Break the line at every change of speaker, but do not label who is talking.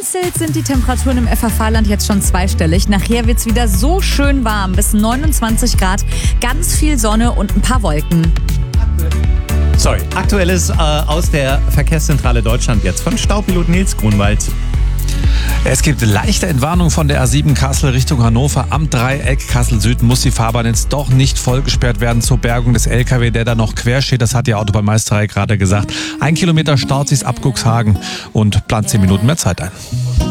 Vereinzelt sind die Temperaturen im FFH-Land jetzt schon zweistellig. Nachher wird es wieder so schön warm, bis 29 Grad, ganz viel Sonne und ein paar Wolken.
Aktuelles aus der Verkehrszentrale Deutschland jetzt von Staupilot Nils Grunwald.
Es gibt leichte Entwarnung von der A7 Kassel Richtung Hannover. Am Dreieck Kassel Süd muss die Fahrbahn jetzt doch nicht vollgesperrt werden zur Bergung des LKW, der da noch quer steht. Das hat die Autobahnmeisterei gerade gesagt. 1 Kilometer staut sich's ab Cuxhagen und plant 10 Minuten mehr Zeit ein.